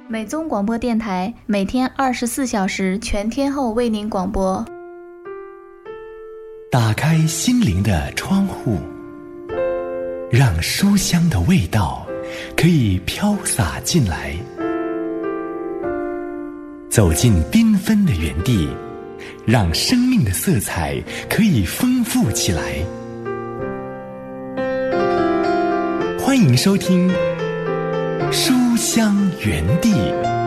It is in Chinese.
美综广播电台每天24小时全天候为您广播。 打开心灵的窗户，让书香的味道可以飘洒进来，走进缤纷的园地，让生命的色彩可以丰富起来。欢迎收听书香园地。